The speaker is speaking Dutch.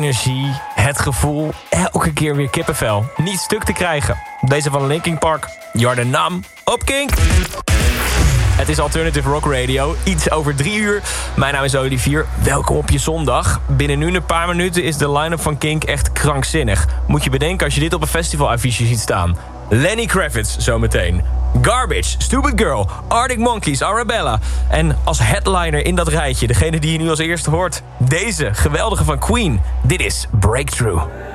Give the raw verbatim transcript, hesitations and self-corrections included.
energie, het gevoel, elke keer weer kippenvel. Niet stuk te krijgen. Deze van Linkin Park, You're the Numb op Kink. Het is Alternative Rock Radio, iets over drie uur. Mijn naam is Olivier, welkom op je zondag. Binnen nu een paar minuten is de line-up van Kink echt krankzinnig. Moet je bedenken als je dit op een festivalaffiche ziet staan. Lenny Kravitz zometeen. Garbage, Stupid Girl, Arctic Monkeys, Arabella. En als headliner in dat rijtje, degene die je nu als eerste hoort, deze geweldige van Queen. Dit is Breakthrough.